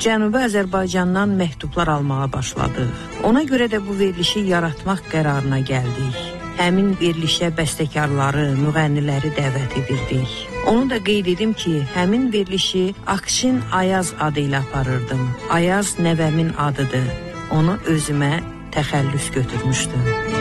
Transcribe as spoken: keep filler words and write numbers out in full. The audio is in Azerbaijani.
Cənubi Azərbaycandan məktublar almağa başladıq. Ona görə də bu verilişi yaratmaq qərarına gəldik. Həmin verilişə bəstəkarları, müğənniləri dəvət edirdik. Onu da qeyd edim ki, həmin verilişi Akşin Ayaz adı ilə aparırdım. Ayaz nəvəmin adıdır. Onu özümə təxəllüs götürmüşdüm.